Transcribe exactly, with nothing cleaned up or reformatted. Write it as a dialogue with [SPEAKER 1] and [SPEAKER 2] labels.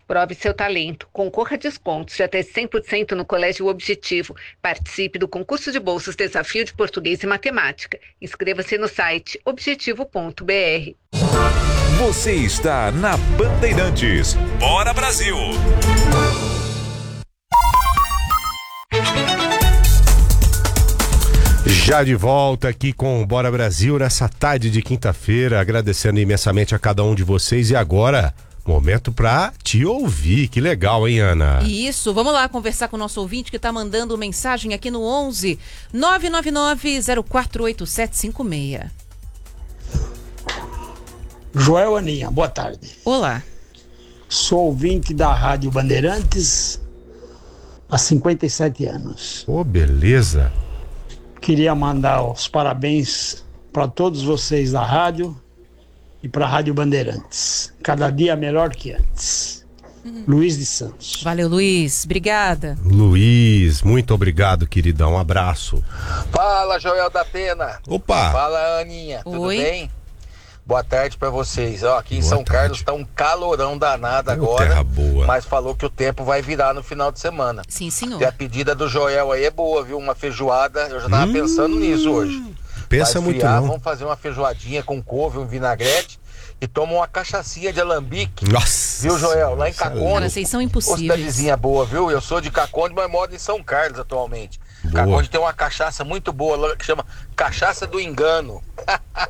[SPEAKER 1] Prove seu talento, concorra a descontos de até cem por cento no Colégio Objetivo. Participe do concurso de bolsas Desafio de Português e Matemática. Inscreva-se no site objetivo ponto b r.
[SPEAKER 2] Você está na Bandeirantes. Bora Brasil!
[SPEAKER 3] Já de volta aqui com o Bora Brasil nessa tarde de quinta-feira, agradecendo imensamente a cada um de vocês. E agora, momento pra te ouvir. Que legal, hein, Ana?
[SPEAKER 4] Isso, vamos lá conversar com o nosso ouvinte que tá mandando mensagem aqui no onze nove nove nove zero quatro oito sete cinco seis.
[SPEAKER 5] Joel Aninha, boa tarde.
[SPEAKER 4] Olá.
[SPEAKER 5] Sou ouvinte da Rádio Bandeirantes há cinquenta e sete anos.
[SPEAKER 3] Ô, beleza.
[SPEAKER 5] Queria mandar os parabéns para todos vocês da rádio e para a Rádio Bandeirantes. Cada dia melhor que antes. Uhum. Luiz de Santos.
[SPEAKER 4] Valeu, Luiz. Obrigada.
[SPEAKER 3] Luiz, muito obrigado, queridão. Um abraço.
[SPEAKER 6] Fala, Joel da Pena.
[SPEAKER 3] Opa.
[SPEAKER 6] Fala, Aninha. Tudo
[SPEAKER 4] Oi.
[SPEAKER 6] bem? Boa tarde pra vocês. Ó, aqui em
[SPEAKER 3] Boa
[SPEAKER 6] São
[SPEAKER 3] tarde.
[SPEAKER 6] Carlos tá um calorão danado
[SPEAKER 3] Ô,
[SPEAKER 6] agora.
[SPEAKER 3] terra boa.
[SPEAKER 6] Mas falou que o tempo vai virar no final de semana.
[SPEAKER 4] Sim, senhor.
[SPEAKER 6] E a pedida do Joel aí é boa, viu? Uma feijoada. Eu já tava hum, pensando nisso hoje.
[SPEAKER 3] Pensa
[SPEAKER 6] vai
[SPEAKER 3] muito
[SPEAKER 6] friar,
[SPEAKER 3] não.
[SPEAKER 6] Vamos fazer uma feijoadinha com couve, um vinagrete e toma uma cachaçinha de alambique.
[SPEAKER 3] Nossa.
[SPEAKER 6] Viu, Joel? Lá em
[SPEAKER 4] Cara,
[SPEAKER 6] Caconde.
[SPEAKER 4] vocês são
[SPEAKER 6] Ô,
[SPEAKER 4] impossíveis.
[SPEAKER 6] cidadezinha boa, viu? Eu sou de Caconde, mas moro em São Carlos atualmente.
[SPEAKER 3] Boa.
[SPEAKER 6] Caconde tem uma cachaça muito boa lá que chama Cachaça do Engano.